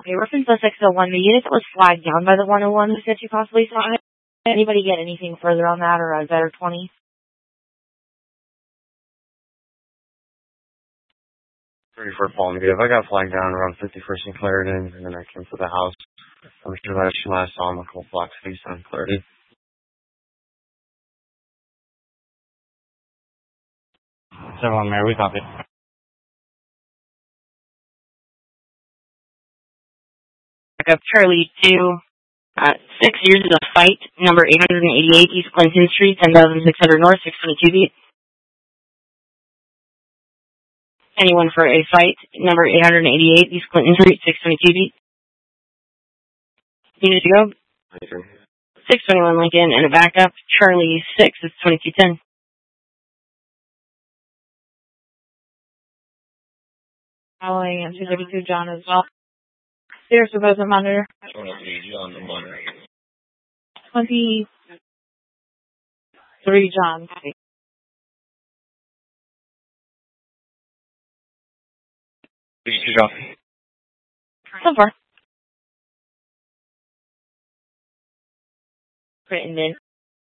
Okay, reference the 601. The unit that was flagged down by the 101 who said you possibly saw it. Anybody get anything further on that or a better 20? For Fall Negative. I got flagged down around 51st and Clarendon, and then I came to the house. I'm sure that I saw him a couple blocks east on Clarity. 7-1 Mary, we copy. Back up Charlie 2. 6 years of a fight, number 888 East Clinton Street, 10,600 North, 622 beat. Anyone for a fight, number 888 East Clinton Street, 622 beat. Unit to go. 621 Lincoln, and a backup, Charlie 6, it's 2210. Following and 232 John as well. There's supposed to monitor. 23 John. So far. Written in.